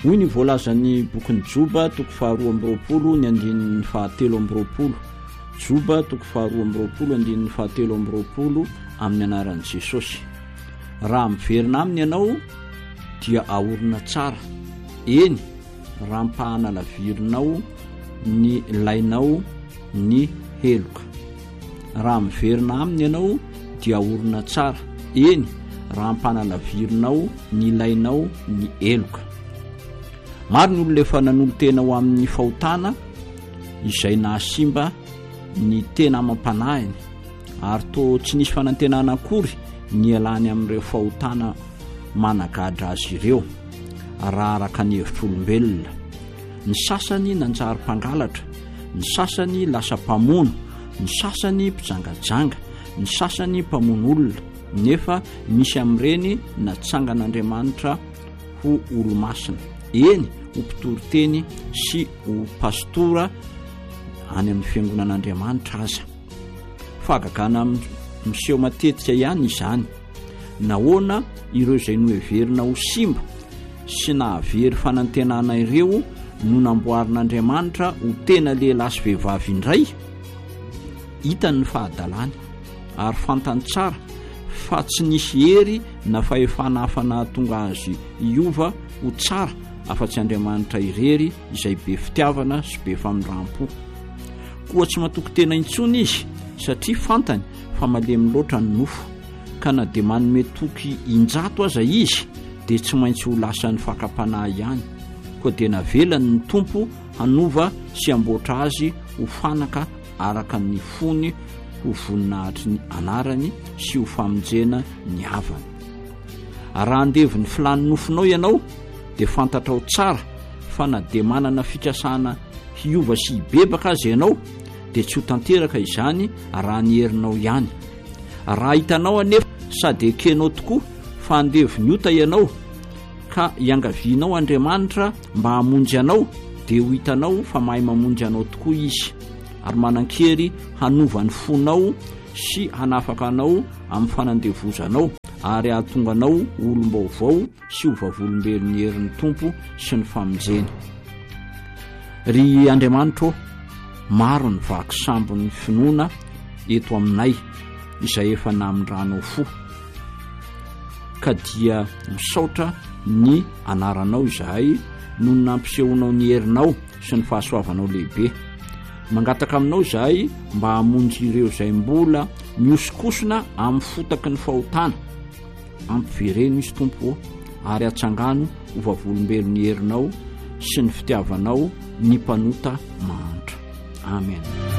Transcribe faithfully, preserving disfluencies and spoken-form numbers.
hoy ny voalazan'ny bokin'ny Joba toko faharoa amby roapolo ny andinin'ny fahatelo amby roapolo. Joba toko faharoa amby roapolo andinin'ny fahatelo amby roapolo amin'ny anaran'i Jesosy. Raha miverina aminy ianao dia ahorona tsara. Eny, raha mpahana lavirinao ny lainao ny heloka. Raha miverina aminy ianao dia ahorona tsara. Eny, raha mpahana lavirinao ny lainao ny heloka. Maro ny olona efa nanolo tena ho amin'ny fahotana izay nahasimba ny tena amam-panahiny ary to tsy nisy fanantenana akory ny alany amin'ireo fahotana managadra azy ireo raha araka ny hevitr'olombelona. Ny sasany nanjary mpangalatra, ny sasany lasa mpamono, ny sasany mpijangajanga, ny sasany mpamono olona, nefa misy amin'ireny natsangan'Andriamanitra ho olo-masina. Eny, ho mpitory-teny sy ho pastora any amin'ny fiangonan'Andriamanitra aza. Fagagana miseho matetika ihany izany. Nahoana ireo izay noheverina ho simba sy nahavery fanantenana ireo no namboarin'Andriamanitra ho tena lehilahy sy vehivavy indray. Hitany ny fahadalany ary fantany tsara fa tsy nisy hery na fahefana hafa nahatonga azy hiova ho tsara afa-tsy Andriamanitra irery izay be fitiavana sy be famindrampò. Koa tsy matoko tena intsony izy satria fantany fa malemy loatra ny nofo, ka na dia manome toky injato aza izy dia tsy maintsy ho lasan'ny fakapanahy ihany. Koa dia navelany ny tompo hanova sy amboatra azy ho fanaka araka ny fony ho voninahitry ny anarany sy ho famonjena ny havany. Raha andevy ny filany nofonao ianao dia fantatrao tsara fa na dia manana fikasana hiova sy hibebaka azy ianao dia tsy ho tanteraka izany raha ny herinao ihany. Raha hitanao anefa sady ekenao tokoa fa andevy ny ota ianao ka iangavianao Andriamanitra mba hamonjy anao dia ho hitanao fa mahay mamonjy anao tokoa izy ary manan-kery hanova ny fonao sy hanafaka anao amin'ny fanandevozanao ary ahatonga anao olom-baovao sy ho vavolombelon'ny herin'ny tompo sy ny famonjeny. Ry Andriamanitra, maro ny vaky sambon'ny finoana eto aminay izay efa namindranao fo, ka dia misaotra ny anaranao izahay no nampisehonao ny herinao sy ny fahasoavanao lehibe. Mangataka aminao izahay mba hamonjy ireo izay mbola miosokosona amin'ny fotaky ny fahotana, ampivereno izy tompo ary atsangano ho vavolombelon'ny herinao sy ny fitiavanao ny mpanota mahantra. Amen.